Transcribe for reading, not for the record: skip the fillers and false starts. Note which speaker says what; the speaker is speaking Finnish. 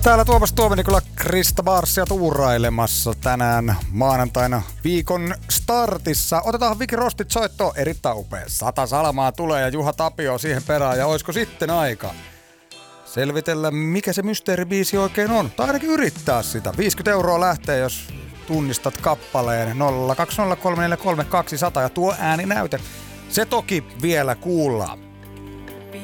Speaker 1: Täällä Tuomas Tuomenikula Krista Barsia tuurailemassa tänään maanantaina viikon startissa. Otetaan Viki Rostit soittoon, erittäin upea. 100 salmaa tulee ja Juha Tapio siihen perään. Ja oisko sitten aika selvitellä, mikä se mysteeribiisi oikein on? Tai ainakin yrittää sitä. 50 € lähtee, jos tunnistat kappaleen 020343200 ja tuo ääninäyte. Se toki vielä kuullaan.